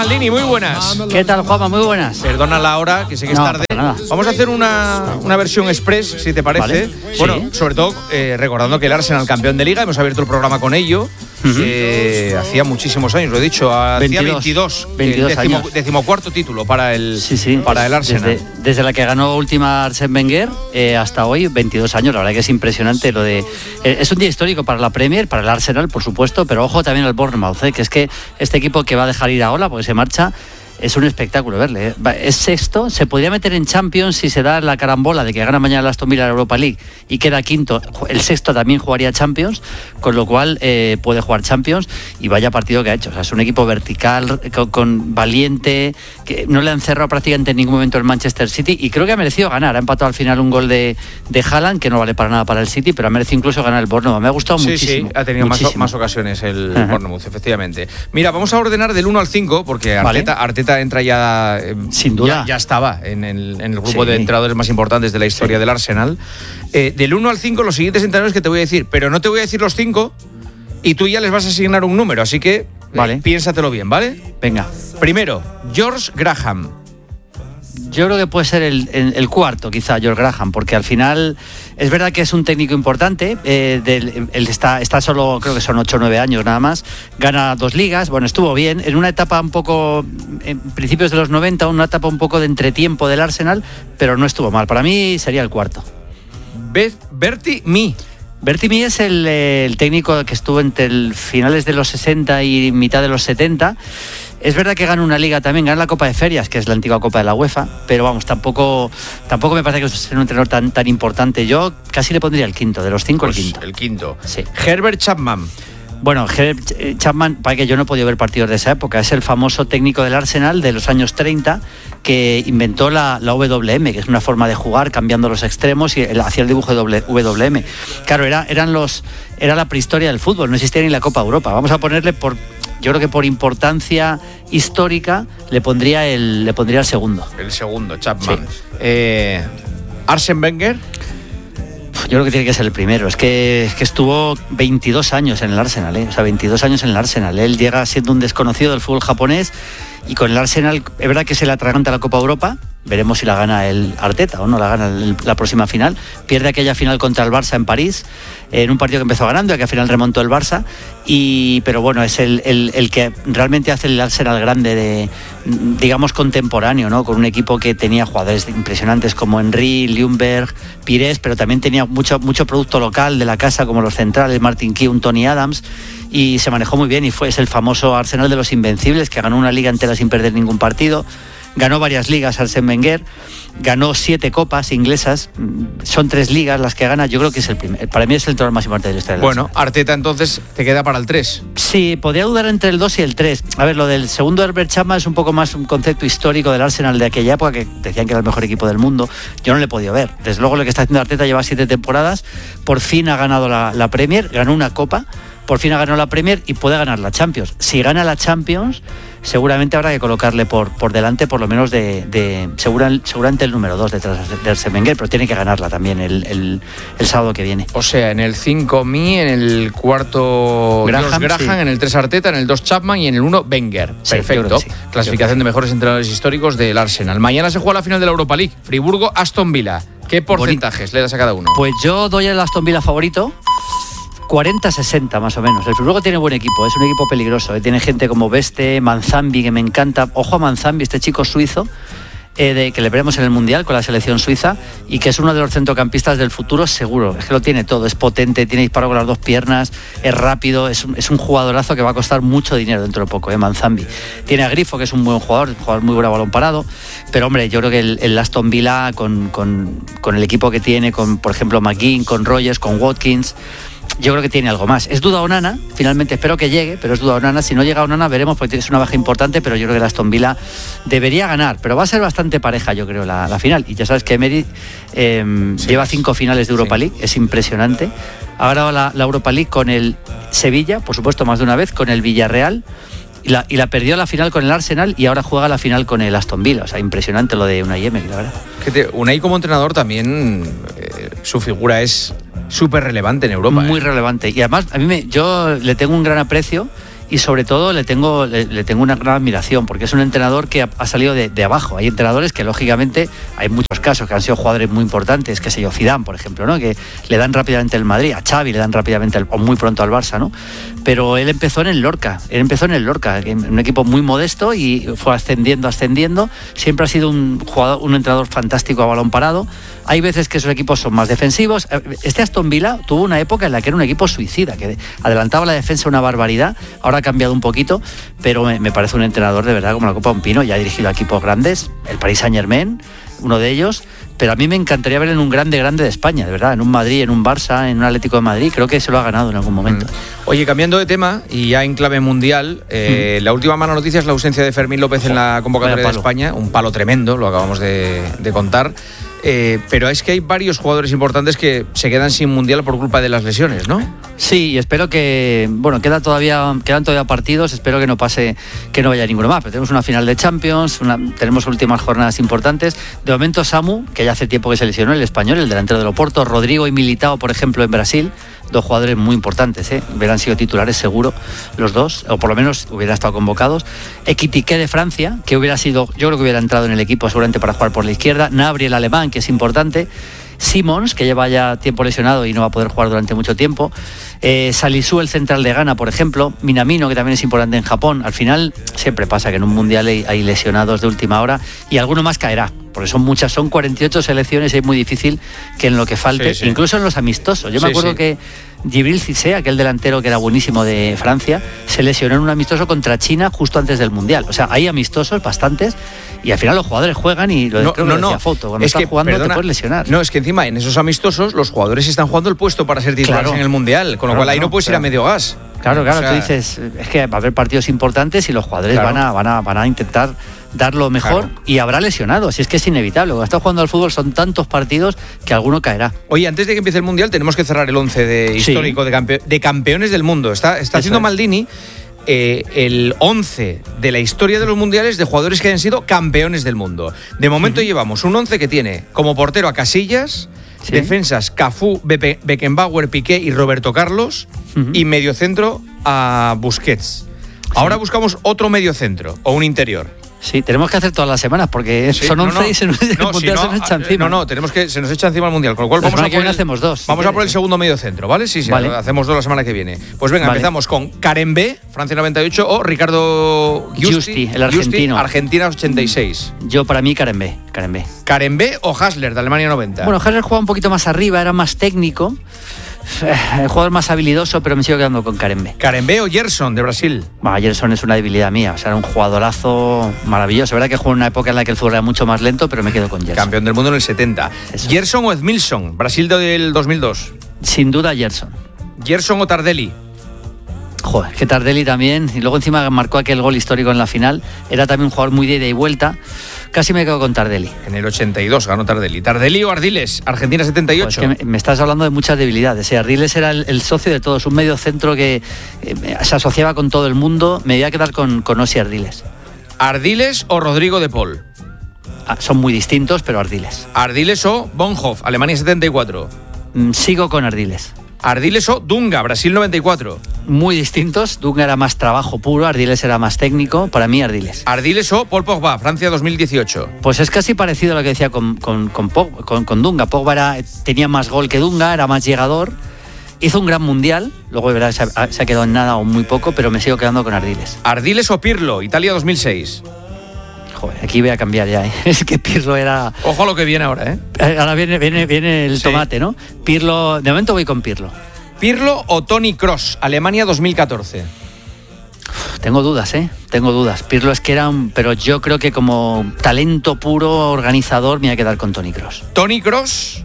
Maldini, muy buenas. ¿Qué tal, Juanma? Muy buenas. Perdona la hora, que sé que es tarde. Vamos a hacer una versión express, si te parece. Vale. Bueno, Sí. sobre todo recordando que el Arsenal campeón de Liga, hemos abierto el programa con ello. Hacía muchísimos años, lo he dicho, hacía 22 años. Decimocuarto título para el Arsenal. Desde la que ganó última Arsène Wenger hasta hoy, 22 años. La verdad que es impresionante lo de... es un día histórico para la Premier, para el Arsenal, por supuesto, pero ojo también al Bournemouth, que es que este equipo que va a dejar ir a Ola porque se marcha... Es un espectáculo verle. Es sexto, se podría meter en Champions si se da la carambola de que gana mañana el Aston Villa la Europa League y queda quinto. El sexto también jugaría Champions, con lo cual puede jugar Champions y vaya partido que ha hecho. O sea, es un equipo vertical, con valiente, que no le han cerrado prácticamente en ningún momento el Manchester City y creo que ha merecido ganar. Ha empatado al final un gol de Haaland, que no vale para nada para el City, pero ha merecido incluso ganar el Bournemouth. Me ha gustado muchísimo. Sí, ha tenido más ocasiones el Bournemouth, efectivamente. Mira, vamos a ordenar del 1 al 5, porque Arteta entra ya, sin duda. Ya estaba en el grupo de entrenadores más importantes de la historia del Arsenal. Del 1 al 5, los siguientes entrenadores que te voy a decir, pero no te voy a decir los 5 y tú ya les vas a asignar un número, así que piénsatelo bien, ¿vale? Venga. Primero, George Graham. Yo creo que puede ser el cuarto, quizá, George Graham, porque al final es verdad que es un técnico importante. Él está solo, creo que son 8 o 9 años nada más. Gana 2 ligas, bueno, estuvo bien. En una etapa un poco, en principios de los 90, una etapa un poco de entretiempo del Arsenal, pero no estuvo mal. Para mí sería el cuarto. Bertie Mee. Bertie Mee es el técnico que estuvo entre finales de los 60 y mitad de los 70. Es verdad que gana una liga también, gana la Copa de Ferias, que es la antigua Copa de la UEFA, pero vamos, tampoco me parece que sea un entrenador tan importante. Yo casi le pondría el quinto, de los 5 pues el quinto. El quinto. Sí. Herbert Chapman. Bueno, Herbert Chapman, para que yo no he podido ver partidos de esa época, es el famoso técnico del Arsenal de los años 30 que inventó la WM, que es una forma de jugar cambiando los extremos y hacía el dibujo de WM. Claro, era la prehistoria del fútbol, no existía ni la Copa Europa. Vamos a ponerle yo creo que por importancia histórica le pondría el segundo. El segundo, Chapman. Sí. Arsène Wenger. Yo creo que tiene que ser el primero. Es que estuvo 22 años en el Arsenal, O sea, 22 años en el Arsenal. Él llega siendo un desconocido del fútbol japonés y con el Arsenal, es verdad que se le atraganta la Copa Europa. Veremos si la gana el Arteta o no la gana la próxima final. Pierde aquella final contra el Barça en París, en un partido que empezó ganando y que al final remontó el Barça. Pero bueno, es el que realmente hace el Arsenal grande, digamos contemporáneo, ¿no? Con un equipo que tenía jugadores impresionantes como Henry, Ljungberg, Pires, pero también tenía mucho producto local de la casa, como los centrales, Martin Keown, Tony Adams, y se manejó muy bien y es el famoso Arsenal de los Invencibles, que ganó una liga entera sin perder ningún partido. Ganó varias ligas Arsène Wenger, ganó 7 copas inglesas, son 3 ligas las que gana. Yo creo que es para mí es el entrenador más importante de la historia. Bueno, Arteta entonces te queda para el 3. Sí, podría dudar entre el 2 y el 3. A ver, lo del segundo Herbert Chapman es un poco más un concepto histórico del Arsenal de aquella época, que decían que era el mejor equipo del mundo. Yo no le he podido ver. Desde luego lo que está haciendo Arteta lleva 7 temporadas, por fin ha ganado la Premier, ganó una copa, por fin ha ganado la Premier y puede ganar la Champions. Si gana la Champions, seguramente habrá que colocarle por delante, por lo menos seguramente el número 2 detrás de Arsène Wenger, pero tiene que ganarla también el sábado que viene. O sea, en el 5 Mee, en el cuarto Graham, sí. En el 3 Arteta, en el 2 Chapman y en el 1 Wenger. Sí, perfecto. Sí. Clasificación de mejores entrenadores históricos del Arsenal. Mañana se juega la final de la Europa League. Friburgo-Aston Villa. ¿Qué porcentajes le das a cada uno? Pues yo doy al Aston Villa favorito. 40-60 más o menos. El Friburgo tiene buen equipo, es un equipo peligroso. Tiene gente como Beste, Manzambi, que me encanta. Ojo a Manzambi, este chico suizo, que le veremos en el Mundial con la selección suiza y que es uno de los centrocampistas del futuro seguro. Es que lo tiene todo, es potente, tiene disparo con las 2 piernas, es rápido, es un jugadorazo que va a costar mucho dinero dentro de poco, Manzambi. Tiene a Grifo, que es un buen jugador muy bueno a balón parado, pero hombre, yo creo que el Aston Villa con el equipo que tiene, con por ejemplo McGinn, con Rogers, con Watkins, yo creo que tiene algo más. Es duda Onana, finalmente espero que llegue, pero es duda Onana. Si no llega Onana veremos, porque es una baja importante, pero yo creo que el Aston Villa debería ganar, pero va a ser bastante pareja, yo creo, la final. Y ya sabes que Emery lleva 5 finales de Europa League, es impresionante. Ha ganado la Europa League con el Sevilla, por supuesto más de una vez, con el Villarreal, y la perdió la final con el Arsenal y ahora juega la final con el Aston Villa. O sea, impresionante lo de Unai Emery, la verdad. Unai como entrenador también, su figura es súper relevante en Europa. Muy relevante. Y además, yo le tengo un gran aprecio y sobre todo le tengo una gran admiración, porque es un entrenador que ha salido de abajo. Hay entrenadores que, lógicamente, hay muchos casos que han sido jugadores muy importantes, que sé yo, Zidane, por ejemplo, ¿no? Que le dan rápidamente el Madrid, a Xavi le dan rápidamente o muy pronto al Barça, ¿no? Pero él empezó en el Lorca, un equipo muy modesto, y fue ascendiendo. Siempre ha sido un entrenador fantástico a balón parado. Hay veces que esos equipos son más defensivos. Este Aston Villa tuvo una época en la que era un equipo suicida, que adelantaba la defensa una barbaridad. Ahora ha cambiado un poquito, pero me parece un entrenador de verdad como la copa de un pino. Ya ha dirigido a equipos grandes, el Paris Saint-Germain, uno de ellos. Pero a mí me encantaría ver en un grande de España, de verdad, en un Madrid, en un Barça, en un Atlético de Madrid. Creo que se lo ha ganado en algún momento. Oye, cambiando de tema y ya en clave mundial, la última mala noticia es la ausencia de Fermín López en la convocatoria de España. Un palo tremendo, lo acabamos de contar. Pero es que hay varios jugadores importantes que se quedan sin mundial por culpa de las lesiones, ¿no? Sí, y espero que, quedan todavía partidos, espero que no vaya ninguno más, pero tenemos una final de Champions, tenemos últimas jornadas importantes. De momento Samu, que ya hace tiempo que se lesionó, el español, el delantero del Oporto, Rodrigo y Militao, por ejemplo, en Brasil, dos jugadores muy importantes, hubieran sido titulares seguro los dos, o por lo menos hubieran estado convocados. Ekitike de Francia, que yo creo que hubiera entrado en el equipo seguramente para jugar por la izquierda. Gnabry, el alemán, que es importante. Simons, que lleva ya tiempo lesionado y no va a poder jugar durante mucho tiempo. Salisu, el central de Ghana, por ejemplo. Minamino, que también es importante en Japón. Al final siempre pasa que en un mundial hay lesionados de última hora y alguno más caerá, porque son 48 selecciones y es muy difícil que en lo que falte, incluso en los amistosos. Yo me acuerdo que Djibril Cissé, aquel delantero que era buenísimo de Francia, se lesionó en un amistoso contra China justo antes del mundial. O sea, hay amistosos bastantes y al final los jugadores juegan y decía Foto, cuando estás jugando te puedes lesionar. No, es que encima en esos amistosos los jugadores están jugando el puesto para ser titulares en el mundial, con lo cual ahí no puedes ir a medio gas. Claro, o sea, tú dices, es que va a haber partidos importantes y los jugadores van a intentar dar lo mejor, y habrá lesionados, y es que es inevitable. Cuando estás jugando al fútbol son tantos partidos que alguno caerá. Oye, antes de que empiece el mundial tenemos que cerrar el 11 histórico de campeones del mundo. Está haciendo Maldini el 11 de la historia de los mundiales de jugadores que hayan sido campeones del mundo. De momento llevamos un 11 que tiene como portero a Casillas, defensas Cafú, Beckenbauer, Piqué y Roberto Carlos, y mediocentro a Busquets. Ahora buscamos otro mediocentro o un interior. Sí, tenemos que hacer todas las semanas porque son 11 y el mundial se nos echa encima. Se nos echa encima el mundial, con lo cual hacemos dos. Vamos a por el segundo medio centro, ¿vale? Sí, vale. Hacemos dos la semana que viene. Pues venga, empezamos con Karembé, Francia 98, o Ricardo Giusti, el argentino. Argentina 86. Yo, para mí, Karembé. Karembé o Hassler, de Alemania 90. Bueno, Hassler jugaba un poquito más arriba, era más técnico. El jugador más habilidoso, pero me sigo quedando con Karembé. ¿Karembé o Gerson, de Brasil? Gerson es una debilidad mía, o sea, era un jugadorazo maravilloso. Es verdad que jugó en una época en la que el fútbol era mucho más lento, pero me quedo con Gerson. Campeón del mundo en el 70. Eso. ¿Gerson o Edmilson, Brasil del 2002? Sin duda Gerson. ¿Gerson o Tardelli? Joder, que Tardelli también, y luego encima marcó aquel gol histórico en la final. Era también un jugador muy de ida y vuelta. Casi me quedo con Tardelli. En el 82 ganó Tardelli. ¿Tardelli o Ardiles? Argentina 78. Pues que me estás hablando de muchas debilidades. Ardiles era el socio de todos, un medio centro que se asociaba con todo el mundo. Me voy a quedar con Osi Ardiles. ¿Ardiles o Rodrigo de Paul? Son muy distintos, pero Ardiles. ¿Ardiles o Bonhoff, Alemania 74? Sigo con Ardiles. ¿Ardiles o Dunga, Brasil 94? Muy distintos. Dunga era más trabajo puro, Ardiles era más técnico. Para mí, Ardiles. ¿Ardiles o Paul Pogba, Francia 2018? Pues es casi parecido a lo que decía con Dunga. Pogba tenía más gol que Dunga, era más llegador. Hizo un gran mundial, luego de se ha quedado en nada o muy poco, pero me sigo quedando con Ardiles. ¿Ardiles o Pirlo, Italia 2006? Joder, aquí voy a cambiar ya, Es que Pirlo era... Ojo a lo que viene ahora, Ahora viene el tomate, ¿no? Pirlo, de momento voy con Pirlo. ¿Pirlo o Toni Kroos, Alemania 2014? Tengo dudas, Tengo dudas. Pirlo es que era pero yo creo que como talento puro, organizador, me voy a quedar con Toni Kroos. ¿Toni Kroos?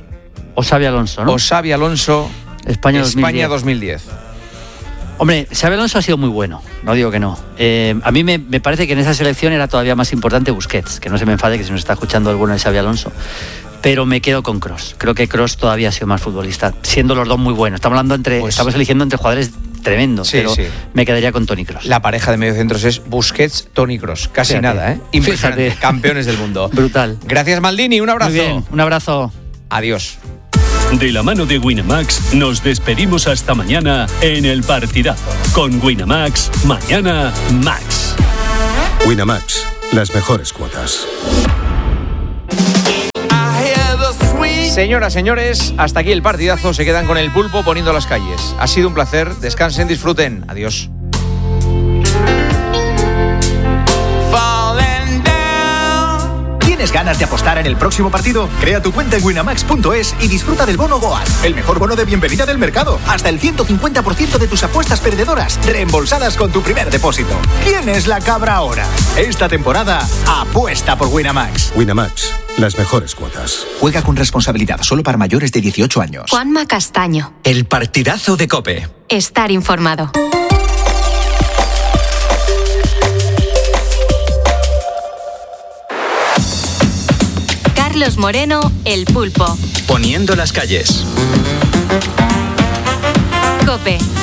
O Xabi Alonso, ¿no? O Xabi Alonso, España 2010. Hombre, Xabi Alonso ha sido muy bueno, no digo que no. A mí me parece que en esa selección era todavía más importante Busquets, que no se me enfade que si nos está escuchando el bueno de Xabi Alonso, pero me quedo con Kroos. Creo que Kroos todavía ha sido más futbolista, siendo los dos muy buenos. Estamos eligiendo entre jugadores tremendos, pero me quedaría con Toni Kroos. La pareja de mediocentros es Busquets-Toni Kroos, casi nada, Impresionante. Fíjate. Campeones del mundo. Brutal. Gracias, Maldini, un abrazo. Muy bien, un abrazo. Adiós. De la mano de Winamax nos despedimos hasta mañana en el partidazo. Con Winamax, mañana Max. Winamax, las mejores cuotas. Señoras, señores, hasta aquí el partidazo. Se quedan con el pulpo poniendo las calles. Ha sido un placer. Descansen, disfruten. Adiós. ¿Tienes ganas de apostar en el próximo partido? Crea tu cuenta en winamax.es y disfruta del bono Goal, el mejor bono de bienvenida del mercado. Hasta el 150% de tus apuestas perdedoras reembolsadas con tu primer depósito. ¿Quién es la cabra ahora? Esta temporada, apuesta por Winamax. Winamax, las mejores cuotas. Juega con responsabilidad, solo para mayores de 18 años. Juanma Castaño. El partidazo de COPE. Estar informado. Carlos Moreno, El Pulpo. Poniendo las calles. COPE.